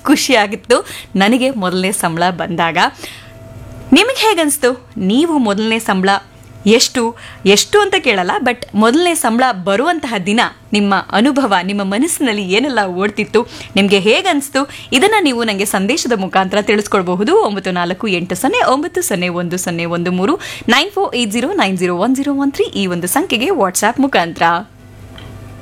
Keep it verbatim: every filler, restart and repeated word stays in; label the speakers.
Speaker 1: ಖುಷಿಯಾಗಿತ್ತು ನನಗೆ ಮೊದಲನೇ ಸಂಬಳ ಬಂದಾಗ. ನಿಮಗೆ ಹೇಗನ್ನಿಸ್ತು? ನೀವು ಮೊದಲನೇ ಸಂಬಳ ಎಷ್ಟು ಎಷ್ಟು ಅಂತ ಕೇಳಲ್ಲ, ಬಟ್ ಮೊದಲನೇ ಸಂಬಳ ಬರುವಂತಹ ದಿನ ನಿಮ್ಮ ಅನುಭವ, ನಿಮ್ಮ ಮನಸ್ಸಿನಲ್ಲಿ ಏನೆಲ್ಲ ಓಡ್ತಿತ್ತು, ನಿಮಗೆ ಹೇಗನ್ನಿಸ್ತು? ಇದನ್ನು ನೀವು ನನಗೆ ಸಂದೇಶದ ಮುಖಾಂತರ ತಿಳಿಸ್ಕೊಳ್ಬಹುದು. ಒಂಬತ್ತು ನಾಲ್ಕು ಎಂಟು ಸೊನ್ನೆ ಒಂಬತ್ತು ಸೊನ್ನೆ ಒಂದು ಸೊನ್ನೆ ಒಂದು ಮೂರು nine four eight zero nine zero one zero one three ಈ ಒಂದು ಸಂಖ್ಯೆಗೆ ವಾಟ್ಸ್ಆ್ಯಪ್ ಮುಖಾಂತರ.